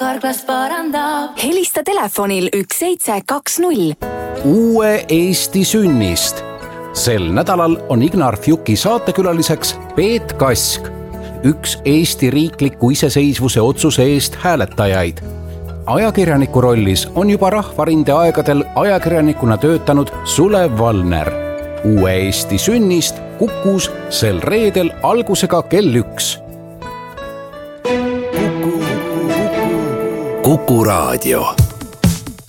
Karklas parandab. Helista telefonil 1720. Uue Eesti sünnist. Sel nädalal on Ignar Fjuki saatekülaliseks Peet Kask, üks Eesti riikliku iseseisvuse otsuse eest hääletajaid. Ajakirjaniku rollis on juba Rahvarinde aegadel ajakirjanikuna töötanud Sulev Valner. Uue Eesti sünnist Kukus sel reedel algusega kell 1. Kuku Raadio.